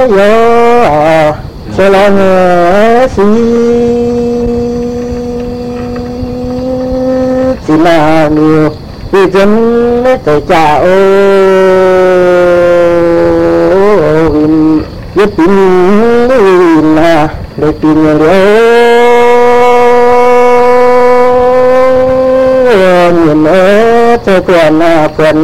yo cho lo nghe si chỉ là nhiều vì dân tới cha ô biết tin là để tin nhiều nhìn cho tiền